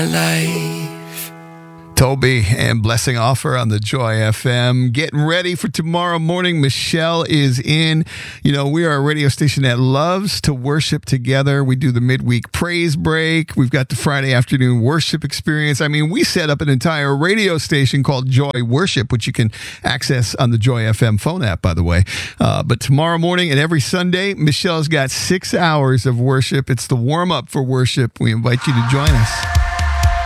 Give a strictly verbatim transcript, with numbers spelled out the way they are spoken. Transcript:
life. Toby and Blessing Offer on the Joy F M. Getting ready for tomorrow morning. Michelle is in. You know, we are a radio station that loves to worship together. We do the midweek praise break. We've got the Friday afternoon worship experience. I mean, we set up an entire radio station called Joy Worship, which you can access on the Joy F M phone app, by the way. Uh, but tomorrow morning and every Sunday, Michelle's got six hours of worship. It's the warm-up for worship. We invite you to join us.